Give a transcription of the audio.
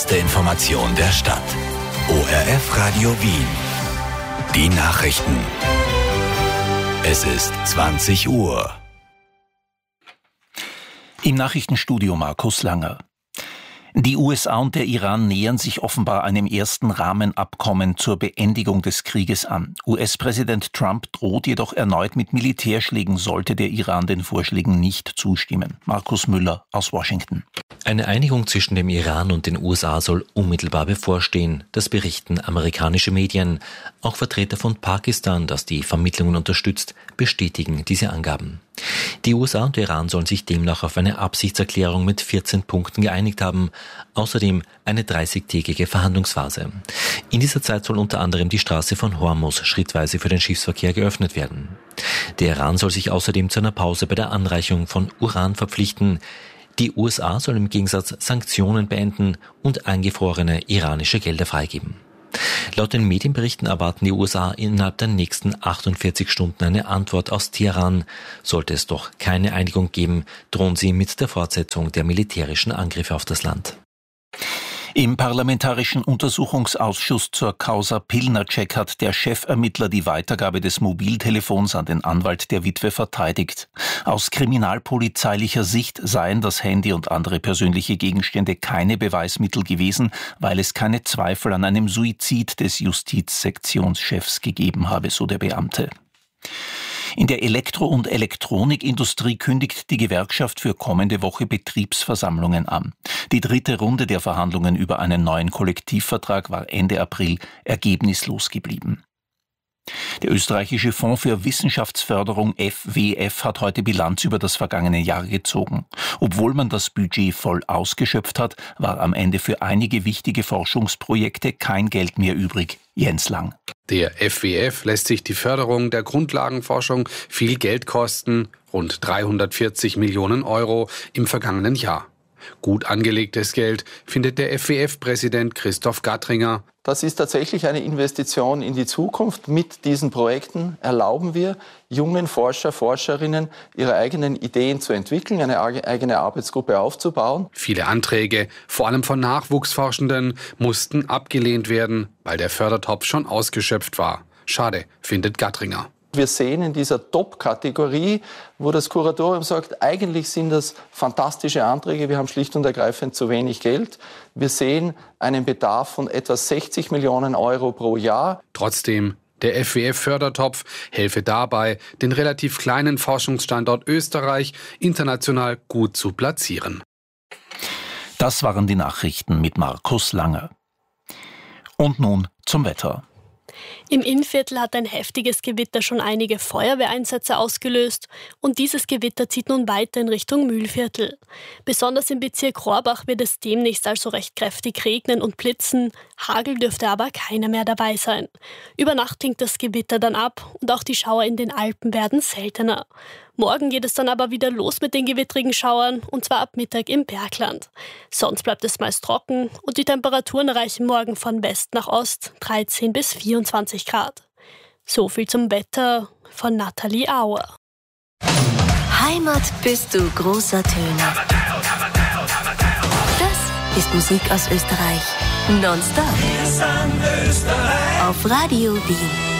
beste Information der Stadt. ORF Radio Wien. Die Nachrichten. Es ist 20 Uhr. Im Nachrichtenstudio Markus Langer. Die USA und der Iran nähern sich offenbar einem ersten Rahmenabkommen zur Beendigung des Krieges an. US-Präsident Trump droht jedoch erneut mit Militärschlägen, sollte der Iran den Vorschlägen nicht zustimmen. Markus Müller aus Washington. Eine Einigung zwischen dem Iran und den USA soll unmittelbar bevorstehen. Das berichten amerikanische Medien. Auch Vertreter von Pakistan, das die Vermittlungen unterstützt, bestätigen diese Angaben. Die USA und Iran sollen sich demnach auf eine Absichtserklärung mit 14 Punkten geeinigt haben. Außerdem eine 30-tägige Verhandlungsphase. In dieser Zeit soll unter anderem die Straße von Hormuz schrittweise für den Schiffsverkehr geöffnet werden. Der Iran soll sich außerdem zu einer Pause bei der Anreichung von Uran verpflichten. Die USA sollen im Gegensatz Sanktionen beenden und eingefrorene iranische Gelder freigeben. Laut den Medienberichten erwarten die USA innerhalb der nächsten 48 Stunden eine Antwort aus Teheran. Sollte es doch keine Einigung geben, drohen sie mit der Fortsetzung der militärischen Angriffe auf das Land. Im Parlamentarischen Untersuchungsausschuss zur Causa Pilnacek hat der Chefermittler die Weitergabe des Mobiltelefons an den Anwalt der Witwe verteidigt. Aus kriminalpolizeilicher Sicht seien das Handy und andere persönliche Gegenstände keine Beweismittel gewesen, weil es keine Zweifel an einem Suizid des Justizsektionschefs gegeben habe, so der Beamte. In der Elektro- und Elektronikindustrie kündigt die Gewerkschaft für kommende Woche Betriebsversammlungen an. Die dritte Runde der Verhandlungen über einen neuen Kollektivvertrag war Ende April ergebnislos geblieben. Der österreichische Fonds für Wissenschaftsförderung FWF hat heute Bilanz über das vergangene Jahr gezogen. Obwohl man das Budget voll ausgeschöpft hat, war am Ende für einige wichtige Forschungsprojekte kein Geld mehr übrig. Jens Lang. Der FWF lässt sich die Förderung der Grundlagenforschung viel Geld kosten, rund 340 Millionen Euro im vergangenen Jahr. Gut angelegtes Geld, findet der FWF-Präsident Christoph Gattringer. Das ist tatsächlich eine Investition in die Zukunft. Mit diesen Projekten erlauben wir jungen Forscher, Forscherinnen, ihre eigenen Ideen zu entwickeln, eine eigene Arbeitsgruppe aufzubauen. Viele Anträge, vor allem von Nachwuchsforschenden, mussten abgelehnt werden, weil der Fördertopf schon ausgeschöpft war. Schade, findet Gattringer. Wir sehen in dieser Top-Kategorie, wo das Kuratorium sagt, eigentlich sind das fantastische Anträge, wir haben schlicht und ergreifend zu wenig Geld. Wir sehen einen Bedarf von etwa 60 Millionen Euro pro Jahr. Trotzdem, der FWF-Fördertopf helfe dabei, den relativ kleinen Forschungsstandort Österreich international gut zu platzieren. Das waren die Nachrichten mit Markus Langer. Und nun zum Wetter. Im Innviertel hat ein heftiges Gewitter schon einige Feuerwehreinsätze ausgelöst und dieses Gewitter zieht nun weiter in Richtung Mühlviertel. Besonders im Bezirk Rohrbach wird es demnächst also recht kräftig regnen und blitzen, Hagel dürfte aber keiner mehr dabei sein. Über Nacht klingt das Gewitter dann ab und auch die Schauer in den Alpen werden seltener. Morgen geht es dann aber wieder los mit den gewittrigen Schauern und zwar ab Mittag im Bergland. Sonst bleibt es meist trocken und die Temperaturen erreichen morgen von West nach Ost 13 bis 24 Grad. So viel zum Wetter von Nathalie Auer. Heimat bist du großer Töne. Das ist Musik aus Österreich. Nonstop. Auf Radio Wien.